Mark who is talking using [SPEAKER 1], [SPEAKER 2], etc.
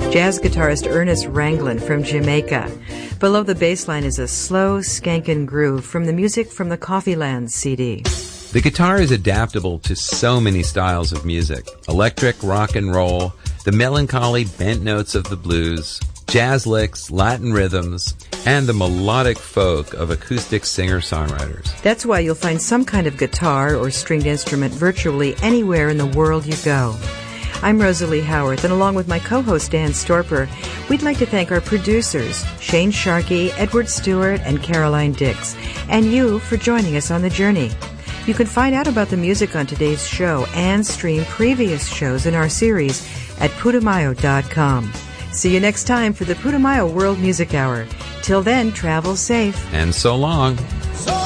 [SPEAKER 1] Jazz guitarist Ernest Ranglin from Jamaica. Below the bass line is a slow, skankin' groove from the Music from the Coffeeland CD.
[SPEAKER 2] The guitar is adaptable to so many styles of music. Electric, rock and roll, the melancholy bent notes of the blues, jazz licks, Latin rhythms, and the melodic folk of acoustic singer-songwriters.
[SPEAKER 1] That's why you'll find some kind of guitar or stringed instrument virtually anywhere in the world you go. I'm Rosalie Howarth, and along with my co-host Dan Storper, we'd like to thank our producers, Shane Sharkey, Edward Stewart, and Caroline Dix, and you for joining us on the journey. You can find out about the music on today's show and stream previous shows in our series at Putumayo.com. See you next time for the Putumayo World Music Hour. Till then, travel safe.
[SPEAKER 2] And so long.